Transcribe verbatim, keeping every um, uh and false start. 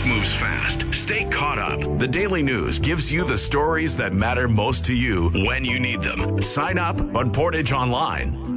moves fast. Stay caught up. The Daily News gives you the stories that matter most to you when you need them. Sign up on Portage Online.